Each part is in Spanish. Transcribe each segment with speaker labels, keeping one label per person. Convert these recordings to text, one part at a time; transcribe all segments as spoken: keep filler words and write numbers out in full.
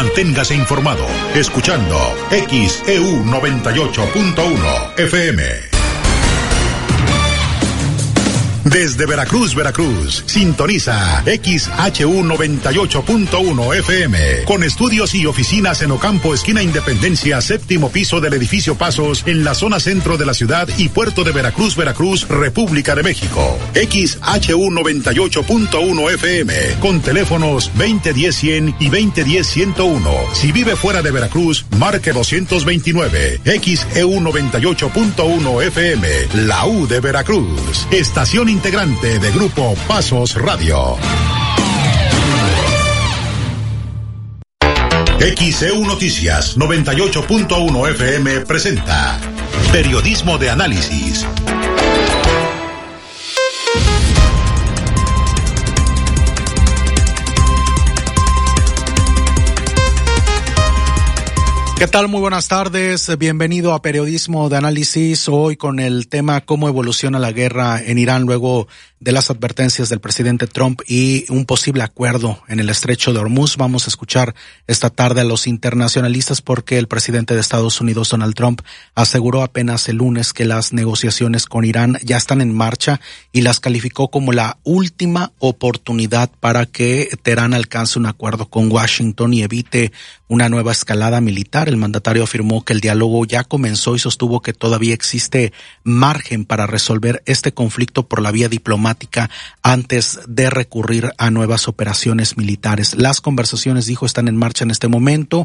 Speaker 1: Manténgase informado escuchando X E U noventa y ocho punto uno F M. Desde Veracruz, Veracruz, sintoniza X H U noventa y ocho punto uno F M, con estudios y oficinas en Ocampo, esquina Independencia, séptimo piso del edificio Pasos, en la zona centro de la ciudad y puerto de Veracruz, Veracruz, República de México. X H U noventa y ocho punto uno F M, con teléfonos veinte diez cien y veinte diez ciento uno. Si vive fuera de Veracruz, marque doscientos veintinueve. X E U noventa y ocho punto uno F M, la U de Veracruz. Estación integrante de Grupo Pasos Radio. X E U Noticias noventa y ocho punto uno F M presenta Periodismo de Análisis.
Speaker 2: ¿Qué tal? Muy buenas tardes. Bienvenido a Periodismo de Análisis. Hoy con el tema cómo evoluciona la guerra en Irán luego de las advertencias del presidente Trump y un posible acuerdo en el estrecho de Hormuz. Vamos a escuchar esta tarde a los internacionalistas porque el presidente de Estados Unidos, Donald Trump, aseguró apenas el lunes que las negociaciones con Irán ya están en marcha y las calificó como la última oportunidad para que Teherán alcance un acuerdo con Washington y evite una nueva escalada militar. El mandatario afirmó que el diálogo ya comenzó y sostuvo que todavía existe margen para resolver este conflicto por la vía diplomática antes de recurrir a nuevas operaciones militares. Las conversaciones, dijo, están en marcha en este momento.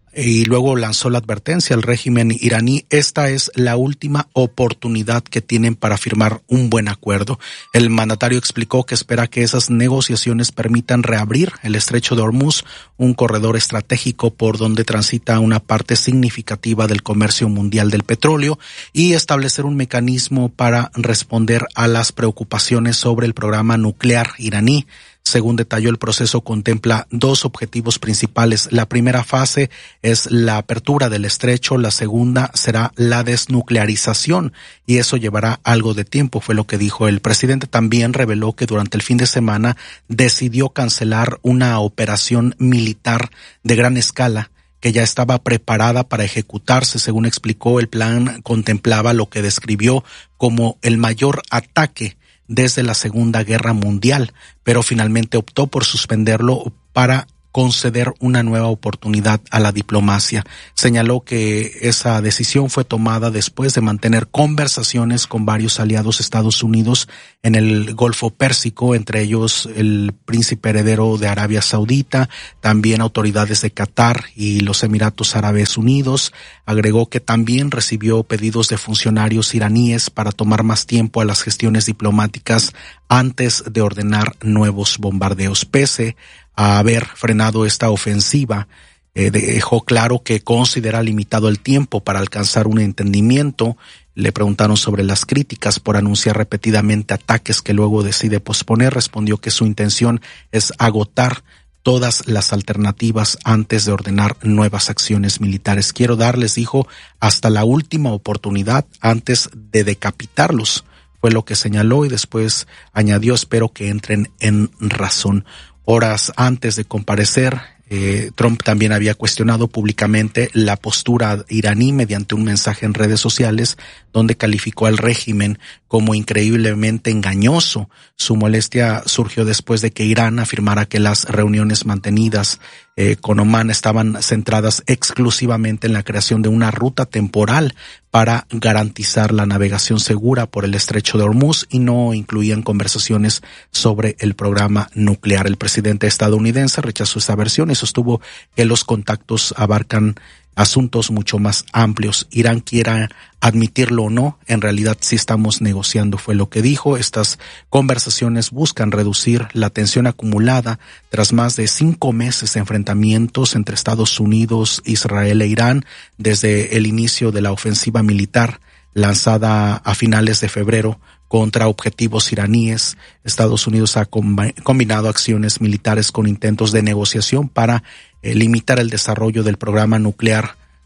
Speaker 2: Y luego lanzó la advertencia al régimen iraní: esta es la última oportunidad que tienen para firmar un buen acuerdo. El mandatario explicó que espera que esas negociaciones permitan reabrir el estrecho de Hormuz, un corredor estratégico por donde transita una parte significativa del comercio mundial del petróleo, y establecer un mecanismo para responder a las preocupaciones sobre el programa nuclear iraní. Según detalló, el proceso contempla dos objetivos principales. La primera fase es la apertura del estrecho, la segunda será la desnuclearización, y eso llevará algo de tiempo, fue lo que dijo. El presidente también reveló que durante el fin de semana decidió cancelar una operación militar de gran escala que ya estaba preparada para ejecutarse. Según explicó, el plan contemplaba lo que describió como el mayor ataque desde la Segunda Guerra Mundial, pero finalmente optó por suspenderlo para conceder una nueva oportunidad a la diplomacia. Señaló que esa decisión fue tomada después de mantener conversaciones con varios aliados de Estados Unidos en el Golfo Pérsico, entre ellos el príncipe heredero de Arabia Saudita, también autoridades de Qatar y los Emiratos Árabes Unidos. Agregó que también recibió pedidos de funcionarios iraníes para tomar más tiempo a las gestiones diplomáticas antes de ordenar nuevos bombardeos. Pese a haber frenado esta ofensiva, eh, dejó claro que considera limitado el tiempo para alcanzar un entendimiento. Le preguntaron sobre las críticas por anunciar repetidamente ataques que luego decide posponer. Respondió que su intención es agotar todas las alternativas antes de ordenar nuevas acciones militares. Quiero darles, dijo, hasta la última oportunidad antes de decapitarlos, fue lo que señaló, y después añadió: espero que entren en razón. Horas antes de comparecer, eh, Trump también había cuestionado públicamente la postura iraní mediante un mensaje en redes sociales donde calificó al régimen como increíblemente engañoso. Su molestia surgió después de que Irán afirmara que las reuniones mantenidas eh, con Omán estaban centradas exclusivamente en la creación de una ruta temporal para garantizar la navegación segura por el estrecho de Hormuz y no incluían conversaciones sobre el programa nuclear. El presidente estadounidense rechazó esta versión y sostuvo que los contactos abarcan asuntos mucho más amplios. Irán, quiera admitirlo o no, en realidad sí estamos negociando, fue lo que dijo. Estas conversaciones buscan reducir la tensión acumulada tras más de cinco meses de enfrentamientos entre Estados Unidos, Israel e Irán desde el inicio de la ofensiva militar lanzada a finales de febrero contra objetivos iraníes. Estados Unidos ha combinado acciones militares con intentos de negociación para eh, limitar el desarrollo del programa nuclear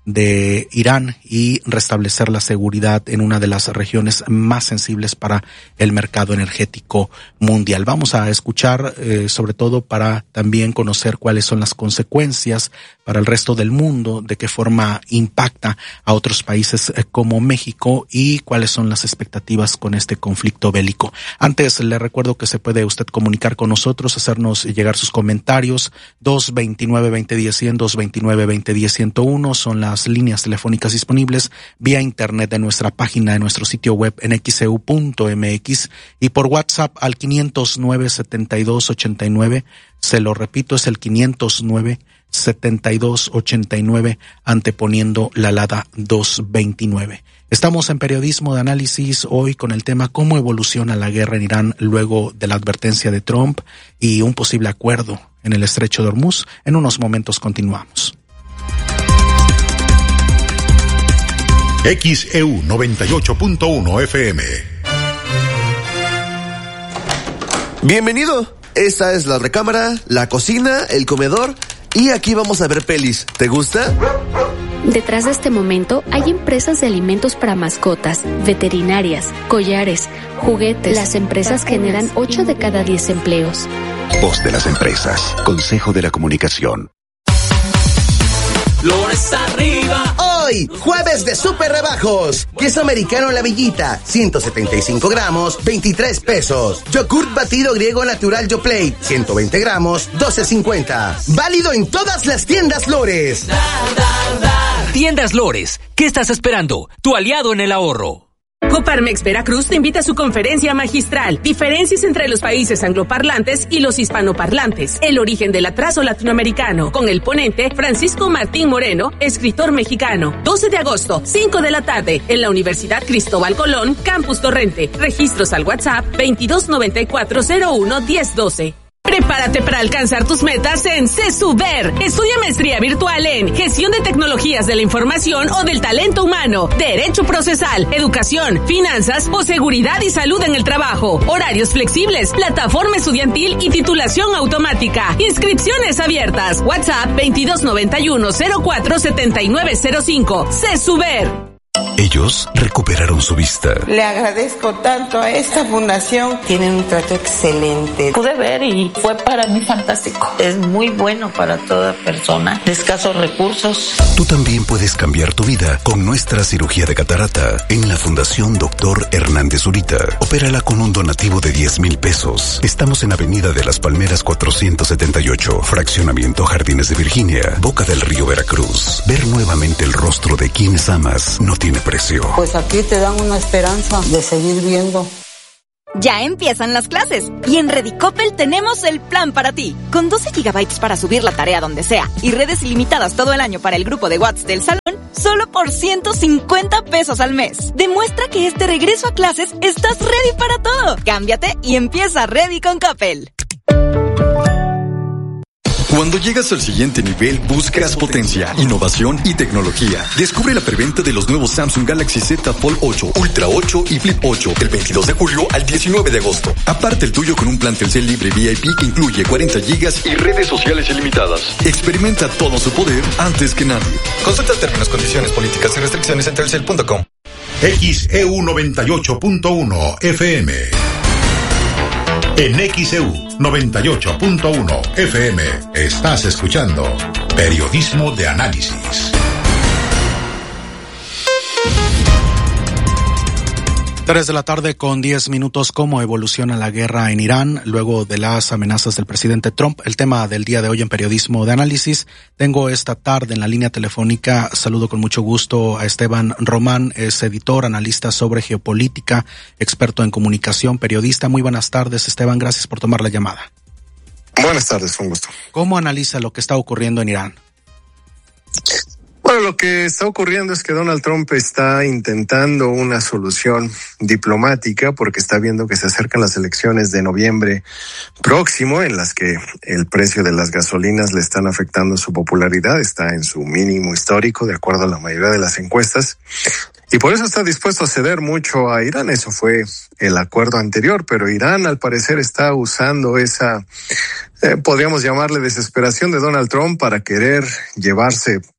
Speaker 2: de Irán y restablecer la seguridad en una de las regiones más sensibles para el mercado energético mundial. Vamos a escuchar eh, sobre todo para también conocer cuáles son las consecuencias para el resto del mundo, de qué forma impacta a otros países eh, como México y cuáles son las expectativas con este conflicto bélico. Antes le recuerdo que se puede usted comunicar con nosotros, hacernos llegar sus comentarios. Dos veintinueve veinte diez cien, dos veintinueve veinte diez ciento uno son las líneas telefónicas disponibles, vía internet de nuestra página, de nuestro sitio web en x e u punto m x, y por WhatsApp al quinientos nueve setenta y dos ochenta y nueve. Se lo repito, es el quinientos nueve setenta y dos ochenta y nueve, anteponiendo la alada doscientos veintinueve. Estamos en Periodismo de Análisis hoy con el tema cómo evoluciona la guerra en Irán luego de la advertencia de Trump y un posible acuerdo en el estrecho de Hormuz. En unos momentos continuamos.
Speaker 1: X E U noventa y ocho punto uno F M.
Speaker 3: Bienvenido. Esta es la recámara, la cocina, el comedor y aquí vamos a ver pelis. ¿Te gusta?
Speaker 4: Detrás de este momento hay empresas de alimentos para mascotas, veterinarias, collares, juguetes. Las empresas generan ocho de cada diez empleos.
Speaker 5: Voz de las empresas. Consejo de la Comunicación.
Speaker 6: Flores arriba.
Speaker 7: Hoy, jueves de super rebajos. Queso americano La Villita, ciento setenta y cinco gramos, veintitrés pesos. Yogurt batido griego natural Yoplait, ciento veinte gramos, doce cincuenta. Válido en todas las tiendas Lores.
Speaker 6: Da, da, da. Tiendas Lores, ¿qué estás esperando? Tu aliado en el ahorro.
Speaker 8: Coparmex Veracruz te invita a su conferencia magistral, diferencias entre los países angloparlantes y los hispanoparlantes, el origen del atraso latinoamericano, con el ponente Francisco Martín Moreno, escritor mexicano. doce de agosto, cinco de la tarde, en la Universidad Cristóbal Colón, Campus Torrente. Registros al WhatsApp veintidós noventa y cuatro cero uno diez doce. Prepárate para alcanzar tus metas en CESUBER. Estudia maestría virtual en Gestión de Tecnologías de la Información o del Talento Humano, Derecho Procesal, Educación, Finanzas o Seguridad y Salud en el Trabajo. Horarios flexibles, plataforma estudiantil y titulación automática. Inscripciones abiertas. WhatsApp veintidós noventa y uno cero cuatro setenta y nueve cero cinco. CESUBER.
Speaker 5: Ellos recuperaron su vista.
Speaker 9: Le agradezco tanto a esta fundación. Tienen un trato excelente. Pude ver y fue para mí fantástico. Es muy bueno para toda persona de escasos recursos.
Speaker 5: Tú también puedes cambiar tu vida con nuestra cirugía de catarata en la Fundación Doctor Hernández Zurita. Opérala con un donativo de diez mil pesos. Estamos en Avenida de las Palmeras cuatrocientos setenta y ocho, Fraccionamiento Jardines de Virginia, Boca del Río, Veracruz. Ver nuevamente el rostro de quienes amas no tiene precio.
Speaker 9: Pues aquí te dan una esperanza de seguir viendo.
Speaker 10: Ya empiezan las clases y en Redicopel tenemos el plan para ti. Con doce gigabytes para subir la tarea donde sea y redes ilimitadas todo el año para el grupo de WhatsApp del salón, solo por ciento cincuenta pesos al mes. Demuestra que este regreso a clases estás ready para todo. Cámbiate y empieza Ready con Coppel.
Speaker 11: Cuando llegas al siguiente nivel, buscas potencia, innovación y tecnología. Descubre la preventa de los nuevos Samsung Galaxy Z Fold ocho, Ultra ocho y Flip ocho del veintidós de julio al diecinueve de agosto. Aparte el tuyo con un plan Telcel libre V I P que incluye cuarenta gigas y redes sociales ilimitadas. Experimenta todo su poder antes que nadie. Consulta términos, condiciones, políticas y restricciones en telcel punto com.
Speaker 1: X E U noventa y ocho punto uno F M. En X E U noventa y ocho punto uno F M estás escuchando Periodismo de Análisis.
Speaker 2: Tres de la tarde con diez minutos. ¿Cómo evoluciona la guerra en Irán luego de las amenazas del presidente Trump? El tema del día de hoy en Periodismo de Análisis. Tengo esta tarde en la línea telefónica, saludo con mucho gusto a Esteban Román, es editor, analista sobre geopolítica, experto en comunicación, periodista. Muy buenas tardes, Esteban, gracias por tomar la llamada.
Speaker 12: Buenas tardes, un gusto.
Speaker 2: ¿Cómo analiza lo que está ocurriendo en Irán?
Speaker 12: Bueno, lo que está ocurriendo es que Donald Trump está intentando una solución diplomática porque está viendo que se acercan las elecciones de noviembre próximo, en las que el precio de las gasolinas le están afectando su popularidad, está en su mínimo histórico de acuerdo a la mayoría de las encuestas. Y por eso está dispuesto a ceder mucho a Irán. Eso fue el acuerdo anterior, pero Irán al parecer está usando esa, eh, podríamos llamarle desesperación de Donald Trump para querer llevarse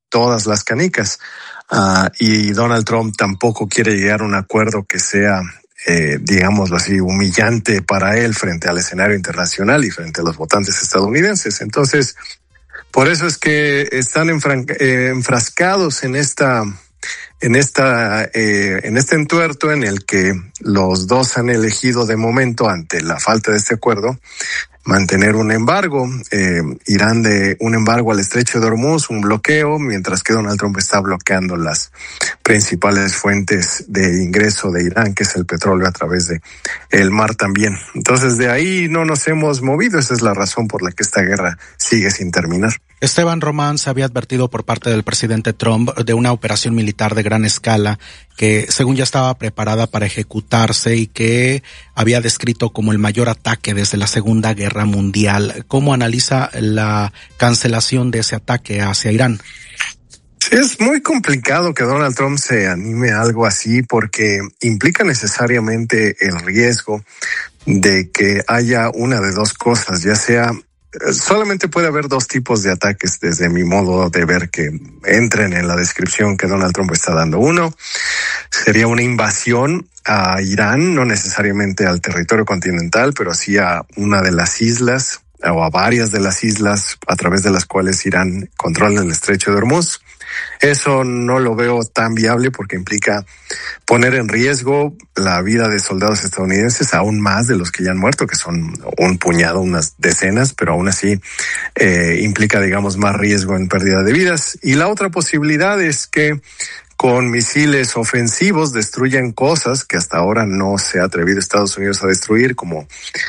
Speaker 12: todas las canicas. Uh, y Donald Trump tampoco quiere llegar a un acuerdo que sea, eh, digámoslo así, humillante para él frente al escenario internacional y frente a los votantes estadounidenses. Entonces, por eso es que están enfran- eh, enfrascados en esta, en esta, eh, en este entuerto en el que los dos han elegido de momento, ante la falta de este acuerdo, mantener un embargo, eh, Irán de un embargo al estrecho de Hormuz, un bloqueo, mientras que Donald Trump está bloqueando las principales fuentes de ingreso de Irán, que es el petróleo a través de el mar también. Entonces de ahí no nos hemos movido, esa es la razón por la que esta guerra sigue sin terminar.
Speaker 2: Esteban Román, se había advertido por parte del presidente Trump de una operación militar de gran escala que según ya estaba preparada para ejecutarse y que había descrito como el mayor ataque desde la Segunda Guerra Mundial. ¿Cómo analiza la cancelación de ese ataque hacia Irán?
Speaker 12: Sí, es muy complicado que Donald Trump se anime a algo así porque implica necesariamente el riesgo de que haya una de dos cosas, ya sea solamente puede haber dos tipos de ataques desde mi modo de ver que entren en la descripción que Donald Trump está dando. Uno sería una invasión a Irán, no necesariamente al territorio continental, pero sí a una de las islas o a varias de las islas a través de las cuales Irán controla el estrecho de Hormuz. Eso no lo veo tan viable porque implica poner en riesgo la vida de soldados estadounidenses, aún más de los que ya han muerto, que son un puñado, unas decenas, pero aún así eh, implica, digamos, más riesgo en pérdida de vidas. Y la otra posibilidad es que con misiles ofensivos destruyan cosas que hasta ahora no se ha atrevido Estados Unidos a destruir, como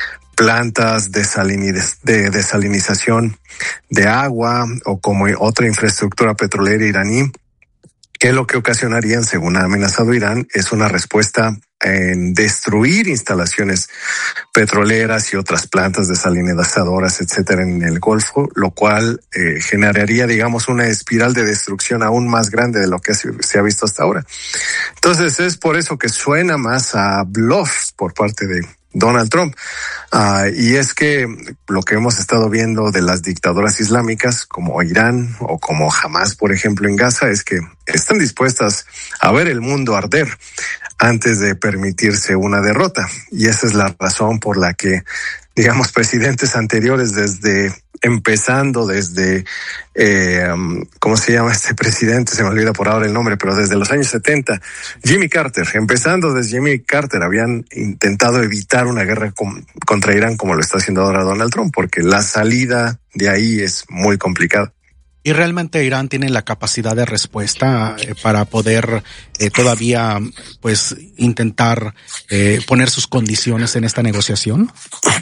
Speaker 12: plantas de, saliniz- de desalinización de agua o como otra infraestructura petrolera iraní, que lo que ocasionarían, según ha amenazado Irán, es una respuesta en destruir instalaciones petroleras y otras plantas desalinizadoras, etcétera, en el Golfo, lo cual eh, generaría, digamos, una espiral de destrucción aún más grande de lo que se ha visto hasta ahora. Entonces, es por eso que suena más a bluff por parte de Donald Trump. Uh, y es que lo que hemos estado viendo de las dictaduras islámicas como Irán o como Hamas, por ejemplo, en Gaza, es que están dispuestas a ver el mundo arder antes de permitirse una derrota. Y esa es la razón por la que, digamos, presidentes anteriores, desde empezando desde, eh, ¿cómo se llama este presidente? Se me olvida por ahora el nombre, pero desde los años setenta, Jimmy Carter, empezando desde Jimmy Carter, habían intentado evitar una guerra con, contra Irán como lo está haciendo ahora Donald Trump, porque la salida de ahí es muy complicada.
Speaker 2: ¿Y realmente Irán tiene la capacidad de respuesta eh, para poder eh, todavía pues intentar eh, poner sus condiciones en esta negociación?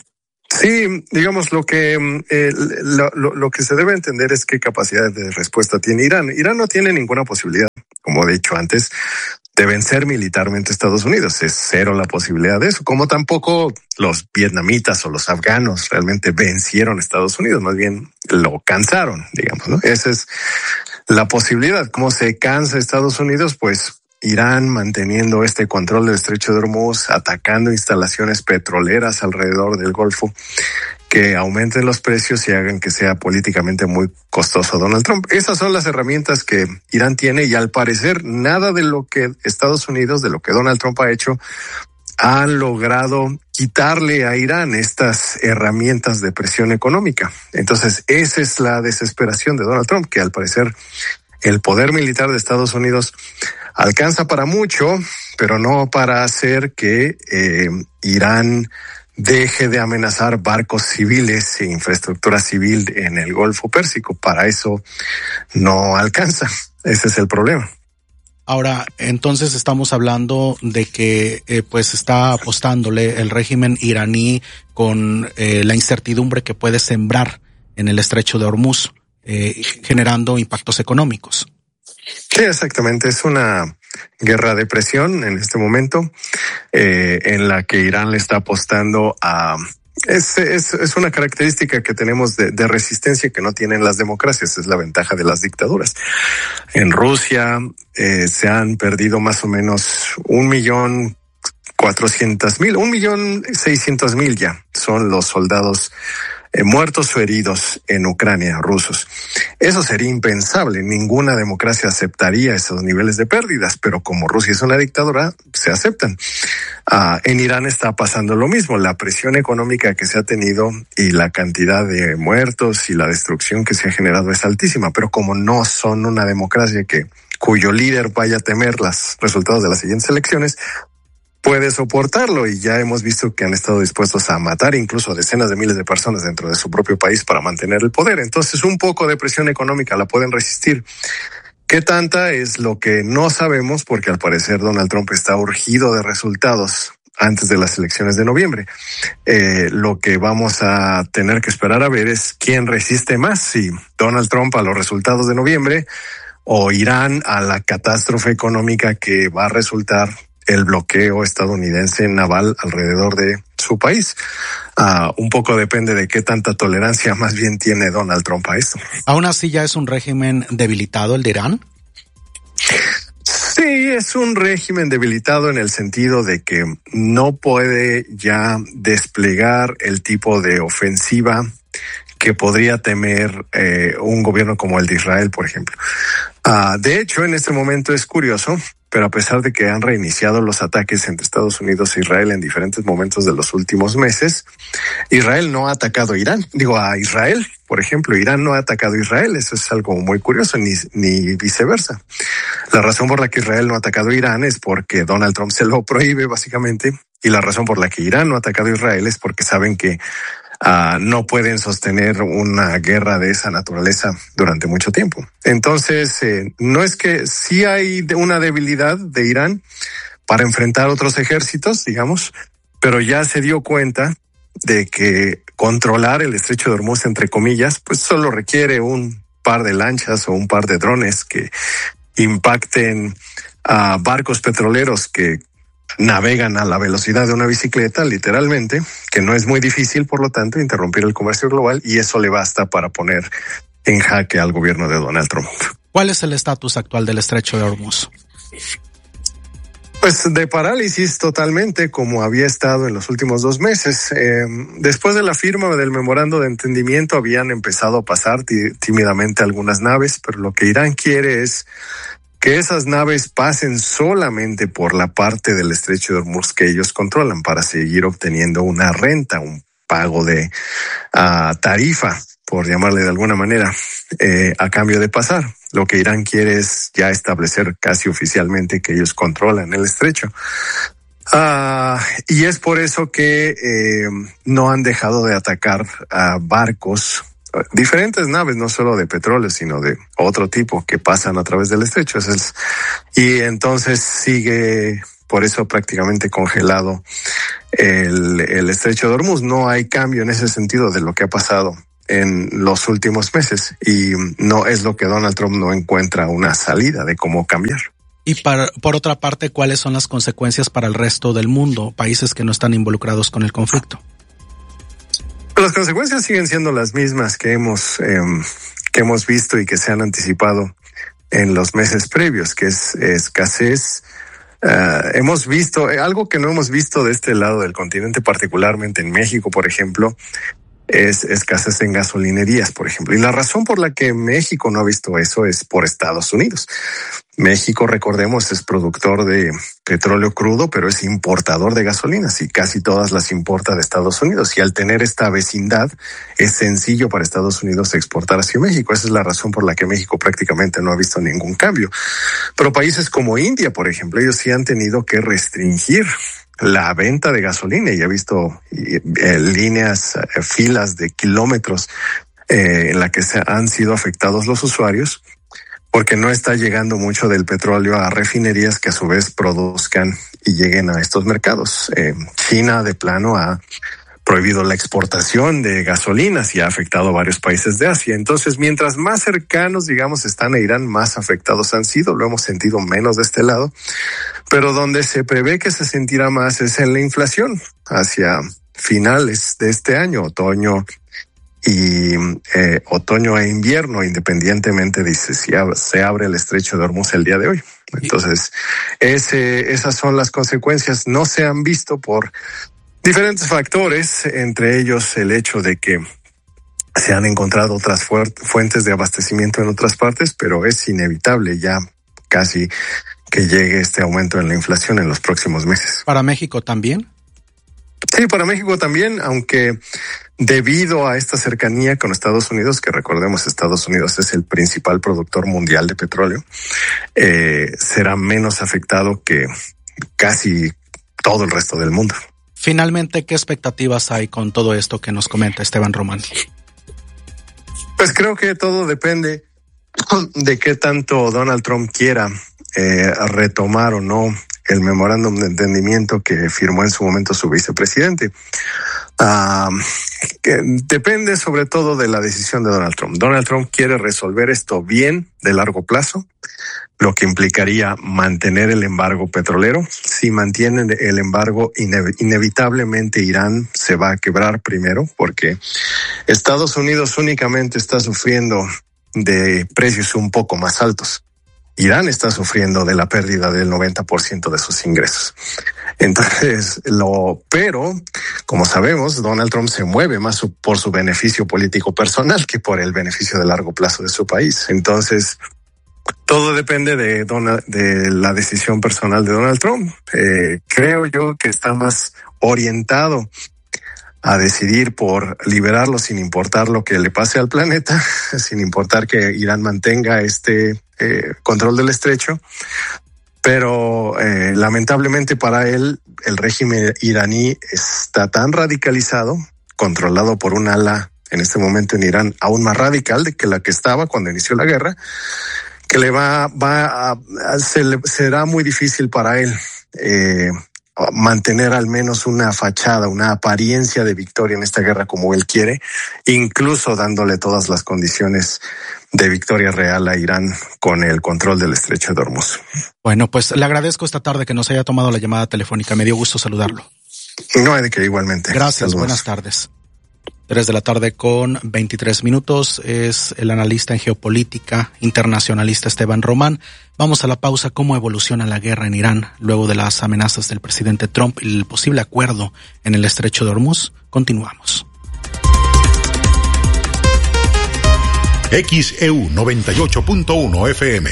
Speaker 12: Sí, digamos, lo que eh, lo, lo, lo que se debe entender es qué capacidad de respuesta tiene Irán. Irán no tiene ninguna posibilidad, como he dicho antes, de vencer militarmente a Estados Unidos. Es cero la posibilidad de eso, como tampoco los vietnamitas o los afganos realmente vencieron a Estados Unidos, más bien lo cansaron, digamos, ¿no? Esa es la posibilidad. ¿Cómo se cansa Estados Unidos? Pues Irán manteniendo este control del estrecho de Hormuz, atacando instalaciones petroleras alrededor del Golfo, que aumenten los precios y hagan que sea políticamente muy costoso a Donald Trump. Esas son las herramientas que Irán tiene y al parecer nada de lo que Estados Unidos, de lo que Donald Trump ha hecho, han logrado quitarle a Irán estas herramientas de presión económica. Entonces, esa es la desesperación de Donald Trump, que al parecer el poder militar de Estados Unidos alcanza para mucho, pero no para hacer que eh, Irán deje de amenazar barcos civiles e infraestructura civil en el Golfo Pérsico. Para eso no alcanza. Ese es el problema.
Speaker 2: Ahora, entonces estamos hablando de que eh, pues está apostándole el régimen iraní con eh, la incertidumbre que puede sembrar en el estrecho de Hormuz, eh, generando impactos económicos.
Speaker 12: Sí, exactamente. Es una guerra de presión en este momento, eh, en la que Irán le está apostando a... Es, es, es una característica que tenemos de, de resistencia que no tienen las democracias, es la ventaja de las dictaduras. En Rusia eh, se han perdido más o menos un millón cuatrocientos mil, un millón seiscientos mil ya son los soldados Eh, muertos o heridos en Ucrania, rusos. Eso sería impensable. Ninguna democracia aceptaría esos niveles de pérdidas, pero como Rusia es una dictadura, se aceptan. Uh, en Irán está pasando lo mismo. La presión económica que se ha tenido y la cantidad de muertos y la destrucción que se ha generado es altísima, pero como no son una democracia que cuyo líder vaya a temer los resultados de las siguientes elecciones, puede soportarlo, y ya hemos visto que han estado dispuestos a matar incluso a decenas de miles de personas dentro de su propio país para mantener el poder. Entonces, un poco de presión económica la pueden resistir. ¿Qué tanta? Es lo que no sabemos, porque al parecer Donald Trump está urgido de resultados antes de las elecciones de noviembre. Eh, lo que vamos a tener que esperar a ver es quién resiste más, si Donald Trump a los resultados de noviembre o Irán a la catástrofe económica que va a resultar el bloqueo estadounidense naval alrededor de su país. Uh, un poco depende de qué tanta tolerancia más bien tiene Donald Trump a esto.
Speaker 2: ¿Aún así ya es un régimen debilitado el de Irán?
Speaker 12: Sí, es un régimen debilitado en el sentido de que no puede ya desplegar el tipo de ofensiva que podría temer eh, un gobierno como el de Israel, por ejemplo. Uh, de hecho, en este momento es curioso, pero a pesar de que han reiniciado los ataques entre Estados Unidos e Israel en diferentes momentos de los últimos meses, Israel no ha atacado a Irán. Digo, a Israel, por ejemplo, Irán no ha atacado a Israel. Eso es algo muy curioso, ni, ni viceversa. La razón por la que Israel no ha atacado a Irán es porque Donald Trump se lo prohíbe, básicamente, y la razón por la que Irán no ha atacado a Israel es porque saben que Uh, no pueden sostener una guerra de esa naturaleza durante mucho tiempo. Entonces, eh, no es que sí hay una debilidad de Irán para enfrentar otros ejércitos, digamos, pero ya se dio cuenta de que controlar el estrecho de Hormuz, entre comillas, pues solo requiere un par de lanchas o un par de drones que impacten a uh, barcos petroleros que navegan a la velocidad de una bicicleta, literalmente, que no es muy difícil, por lo tanto, interrumpir el comercio global, y eso le basta para poner en jaque al gobierno de Donald Trump.
Speaker 2: ¿Cuál es el estatus actual del estrecho de Hormuz?
Speaker 12: Pues de parálisis totalmente, como había estado en los últimos dos meses. Eh, después de la firma del memorando de entendimiento habían empezado a pasar tí- tímidamente algunas naves, pero lo que Irán quiere es que esas naves pasen solamente por la parte del estrecho de Hormuz que ellos controlan para seguir obteniendo una renta, un pago de uh, tarifa, por llamarle de alguna manera, eh, a cambio de pasar. Lo que Irán quiere es ya establecer casi oficialmente que ellos controlan el estrecho. Uh, y es por eso que eh, no han dejado de atacar a barcos, diferentes naves, no solo de petróleo, sino de otro tipo que pasan a través del estrecho. Es el, y entonces sigue, por eso prácticamente congelado el, el estrecho de Hormuz. No hay cambio en ese sentido de lo que ha pasado en los últimos meses, y no es lo que Donald Trump no encuentra una salida de cómo cambiar.
Speaker 2: Y para, por otra parte, ¿cuáles son las consecuencias para el resto del mundo, países que no están involucrados con el conflicto?
Speaker 12: Las consecuencias siguen siendo las mismas que hemos eh, que hemos visto y que se han anticipado en los meses previos, que es escasez. Uh, hemos visto eh, algo que no hemos visto de este lado del continente, particularmente en México, por ejemplo, es escasez en gasolinerías, por ejemplo. Y la razón por la que México no ha visto eso es por Estados Unidos. México, recordemos, es productor de petróleo crudo, pero es importador de gasolinas, y casi todas las importa de Estados Unidos. Y al tener esta vecindad, es sencillo para Estados Unidos exportar hacia México. Esa es la razón por la que México prácticamente no ha visto ningún cambio. Pero países como India, por ejemplo, ellos sí han tenido que restringir la venta de gasolina, y he visto eh, líneas, eh, filas de kilómetros eh, en la que se han sido afectados los usuarios, porque no está llegando mucho del petróleo a refinerías que a su vez produzcan y lleguen a estos mercados. Eh, China de plano ha prohibido la exportación de gasolinas y ha afectado a varios países de Asia. Entonces, mientras más cercanos, digamos, están a Irán, más afectados han sido. Lo hemos sentido menos de este lado, pero donde se prevé que se sentirá más es en la inflación hacia finales de este año, otoño y eh, otoño e invierno, independientemente de si se abre el estrecho de Hormuz el día de hoy. Entonces, ese, esas son las consecuencias. No se han visto por diferentes factores, entre ellos el hecho de que se han encontrado otras fuentes de abastecimiento en otras partes, pero es inevitable ya casi que llegue este aumento en la inflación en los próximos meses.
Speaker 2: ¿Para México también?
Speaker 12: Sí, para México también, aunque debido a esta cercanía con Estados Unidos, que recordemos Estados Unidos es el principal productor mundial de petróleo, eh, será menos afectado que casi todo el resto del mundo.
Speaker 2: Finalmente, ¿qué expectativas hay con todo esto que nos comenta Esteban Román?
Speaker 12: Pues creo que todo depende de qué tanto Donald Trump quiera eh, retomar o no el memorándum de entendimiento que firmó en su momento su vicepresidente. Uh, que depende sobre todo de la decisión de Donald Trump. Donald Trump quiere resolver esto bien de largo plazo, lo que implicaría mantener el embargo petrolero. Si mantienen el embargo, ine- inevitablemente Irán se va a quebrar primero, porque Estados Unidos únicamente está sufriendo de precios un poco más altos. Irán está sufriendo de la pérdida del noventa por ciento de sus ingresos. Entonces, lo, pero, como sabemos, Donald Trump se mueve más su, por su beneficio político personal que por el beneficio de largo plazo de su país. Entonces, todo depende de, Donald, de la decisión personal de Donald Trump. Eh, creo yo que está más orientado a decidir por liberarlo sin importar lo que le pase al planeta, sin importar que Irán mantenga este eh, control del estrecho. Pero eh, lamentablemente para él, el régimen iraní está tan radicalizado, controlado por un ala en este momento en Irán aún más radical de que la que estaba cuando inició la guerra, que le va, va a, a se le, será muy difícil para él eh, mantener al menos una fachada, una apariencia de victoria en esta guerra como él quiere, incluso dándole todas las condiciones de victoria real a Irán con el control del estrecho de Hormuz.
Speaker 2: Bueno, pues le agradezco esta tarde que nos haya tomado la llamada telefónica. Me dio gusto saludarlo.
Speaker 12: No hay de qué, igualmente.
Speaker 2: Gracias, saludos. Buenas tardes. Tres de la tarde con veintitrés minutos. Es el analista en geopolítica internacionalista Esteban Román. Vamos a la pausa. ¿Cómo evoluciona la guerra en Irán luego de las amenazas del presidente Trump y el posible acuerdo en el estrecho de Hormuz? Continuamos.
Speaker 1: X E U noventa y ocho punto uno F M.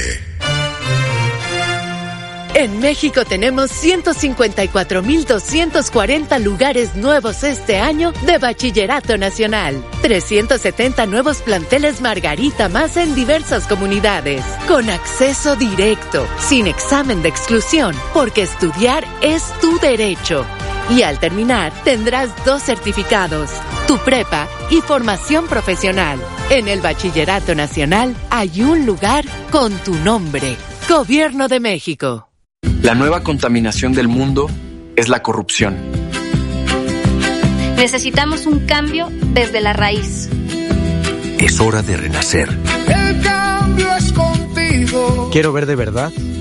Speaker 13: En México tenemos ciento cincuenta y cuatro mil doscientos cuarenta lugares nuevos este año de Bachillerato Nacional. trescientos setenta nuevos planteles Margarita más en diversas comunidades. Con acceso directo, sin examen de exclusión, porque estudiar es tu derecho. Y al terminar tendrás dos certificados, tu prepa y formación profesional. En el Bachillerato Nacional hay un lugar con tu nombre. Gobierno de México.
Speaker 14: La nueva contaminación del mundo es la corrupción.
Speaker 15: Necesitamos un cambio desde la raíz.
Speaker 16: Es hora de renacer.
Speaker 17: El cambio es contigo.
Speaker 18: Quiero ver de verdad